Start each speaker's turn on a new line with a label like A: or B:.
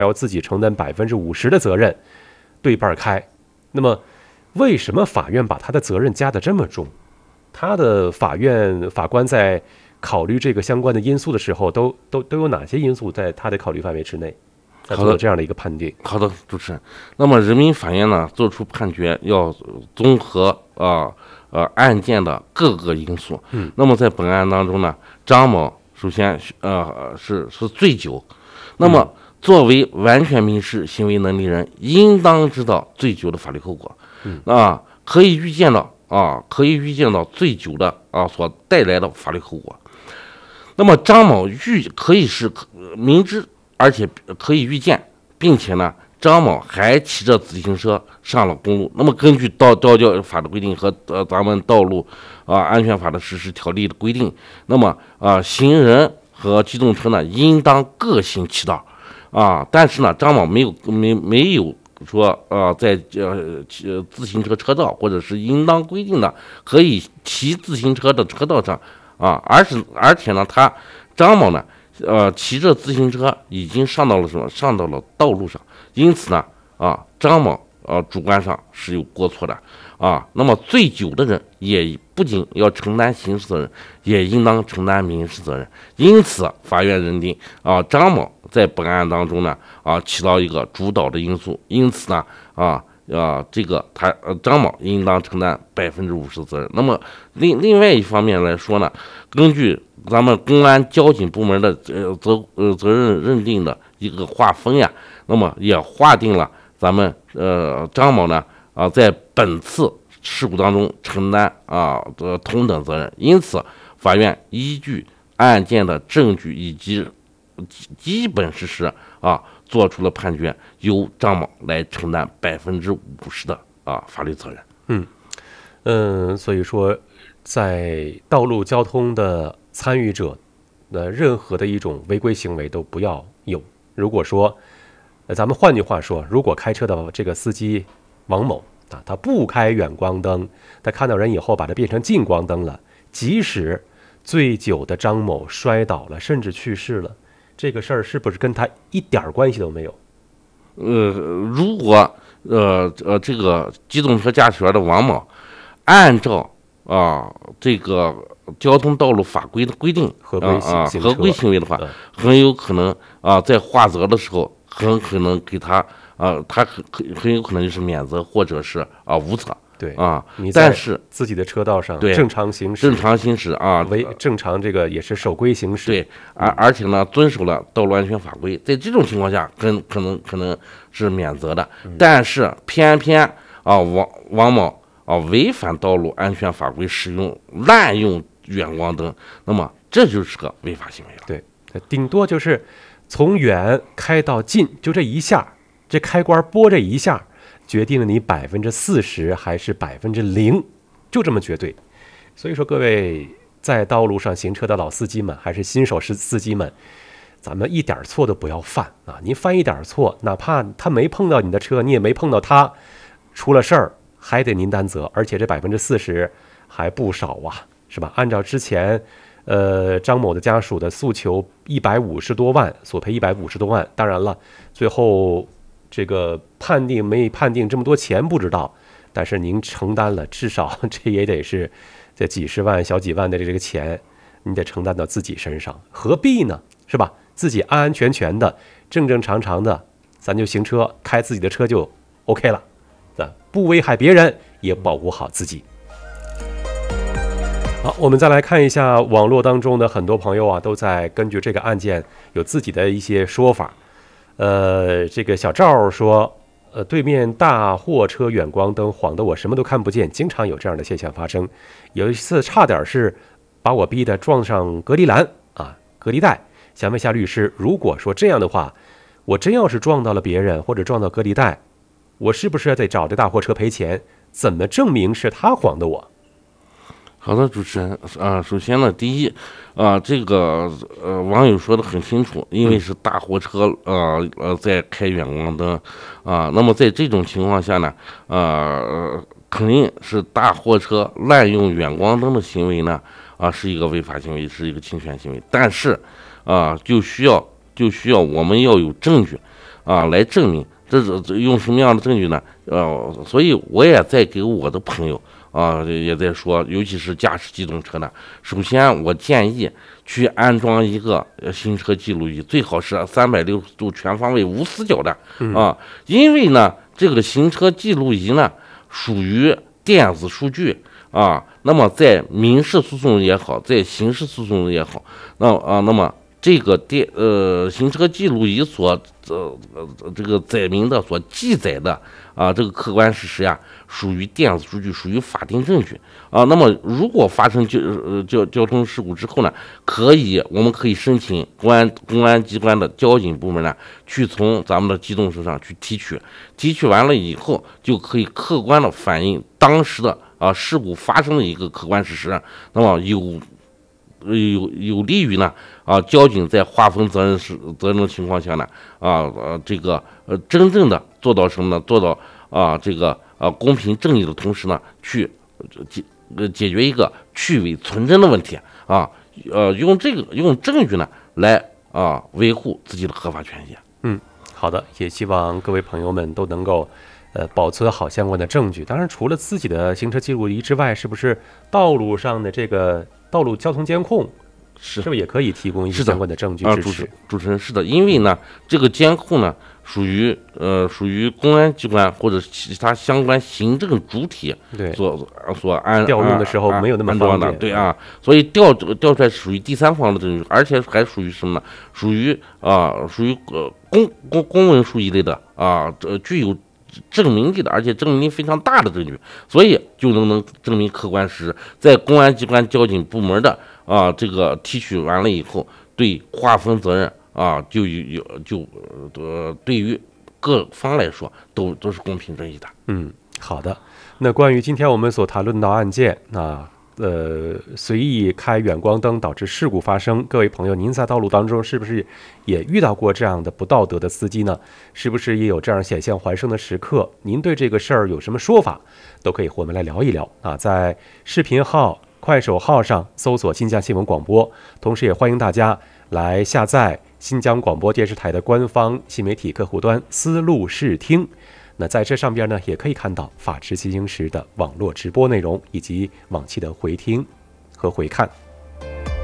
A: 要自己承担50%的责任，对半开。那么，为什么法院把他的责任加得这么重？他的法官在考虑这个相关的因素的时候，都有哪些因素在他的考虑范围之内？他做了这样的一个判定。
B: 好的，主持人。那么人民法院呢做出判决要综合案件的各个因素。那么在本案当中呢，张某首先是醉酒。那么作为完全民事行为能力人，应当知道醉酒的法律后果。可以预见到醉酒的所带来的法律后果。那么张某可以是明知而且可以预见，并且呢，张某还骑着自行车上了公路。那么根据道交法的规定和咱们道路安全法的实施条例的规定，那么行人和机动车呢应当各行其道但是呢，张某没有说在自行车车道或者是应当规定的可以骑自行车的车道上而且呢，张某呢骑着自行车已经上到了道路上，因此呢张某主观上是有过错的那么醉酒的人也不仅要承担刑事责任，也应当承担民事责任。因此法院认定张某在本案当中呢起到一个主导的因素，因此呢张某应当承担50%责任。那么另外一方面来说呢，根据咱们公安交警部门的责任认定的一个划分呀，那么也划定了咱们张某呢在本次事故当中承担同等责任。因此法院依据案件的证据以及基本事实做出了判决，由张某来承担50%的法律责
A: 任。所以说在道路交通的参与者任何的一种违规行为都不要有。如果说咱们换句话说，如果开车的这个司机王某他不开远光灯，他看到人以后把它变成近光灯了，即使醉酒的张某摔倒了甚至去世了，这个事儿是不是跟他一点关系都没有？
B: 如果这个机动车驾驶员的王某按照这个交通道路法规的规定合规行为的话，很有可能在划责的时候很可能给他他很有可能就是免责或者是无责。
A: 对
B: 你在
A: 自己的车道上正常行驶正常这个也是守规行驶。
B: 对，而且呢遵守了道路安全法规，在这种情况下可能是免责的。但是偏王某违反道路安全法规，滥用远光灯，那么这就是个违法行为了。
A: 对，顶多就是从远开到近，就这一下，这开关拨这一下，决定了你40%还是0%，就这么绝对。所以说各位在道路上行车的老司机们，还是新手司机们，咱们一点错都不要犯您犯一点错，哪怕他没碰到你的车，你也没碰到他，出了事儿还得您担责，而且这40%还不少是吧？按照之前张某的家属的诉求150多万，索赔150多万。当然了，最后这个判定没判定这么多钱不知道，但是您承担了，至少这也得是这几十万小几万的这个钱，你得承担到自己身上，何必呢？是吧？自己安安全全的正正常常的咱就行车，开自己的车就 OK 了，不危害别人也保护好自己。好，我们再来看一下网络当中的很多朋友都在根据这个案件有自己的一些说法。这个小赵说，对面大货车远光灯晃得我什么都看不见，经常有这样的现象发生。有一次差点是把我逼得撞上隔离栏隔离带。想问一下律师，如果说这样的话，我真要是撞到了别人或者撞到隔离带，我是不是得找这大货车赔钱？怎么证明是他晃的我？
B: 好的，主持人首先呢，第一这个网友说的很清楚，因为是大货车在开远光灯那么在这种情况下呢肯定是大货车滥用远光灯的行为呢是一个违法行为，是一个侵权行为。但是就需要我们要有证据来证明。这用什么样的证据呢？所以我也在给我的朋友也在说，尤其是驾驶机动车呢，首先我建议去安装一个行车记录仪，最好是360度全方位无死角的因为呢，这个行车记录仪呢属于电子数据那么在民事诉讼也好，在刑事诉讼也好，那么这个行车记录仪所这个载明的所记载的这个客观事实呀，属于电子数据，属于法定证据那么如果发生交通事故之后呢，我们可以申请公安机关的交警部门呢，去从咱们的机动车上去提取完了以后，就可以客观的反映当时的事故发生的一个客观事实，那么有利于呢交警在划分责任的情况下呢这个真正的做到什么呢？做到这个公平正义的同时呢，去解决一个去伪存真的问题用证据呢来维护自己的合法权益。
A: 好的，也希望各位朋友们都能够保存好相关的证据。当然，除了自己的行车记录仪之外，是不是道路上的这个道路交通监控是不是也可以提供一些相关的证据支持？
B: 主持人，是的，因为呢，这个监控呢属于公安机关或者其他相关行政主体所
A: 调用的时候没有那么方便，
B: 对所以调出来属于第三方的证据，而且还属于什么呢？属于公文书一类的具有证明力的，而且证明力非常大的证据，所以就能证明客观事实。在公安机关交警部门的这个提取完了以后，对划分责任对于各方来说都是公平正义的。
A: 好的。那关于今天我们所谈论到案件随意开远光灯导致事故发生，各位朋友，您在道路当中是不是也遇到过这样的不道德的司机呢？是不是也有这样险象环生的时刻？您对这个事儿有什么说法？都可以和我们来聊一聊在视频号、快手号上搜索新疆新闻广播，同时也欢迎大家来下载新疆广播电视台的官方新媒体客户端思路视听。那在这上边呢，也可以看到法治进行时的网络直播内容以及往期的回听和回看。